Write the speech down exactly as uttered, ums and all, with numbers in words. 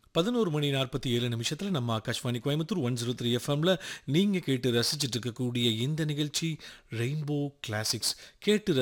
பதினொரு மணி நாற்பத்தி ஏழு நிமிஷத்துல நம்ம Akashvani Coimbatore one zero three எஃப்எம்ல நீங்க கேட்டு ரசிச்சிட்டு இருக்கக்கூடிய இந்த நிகழ்ச்சி ரெயின்போ கிளாசிக்ஸ். கேட்டு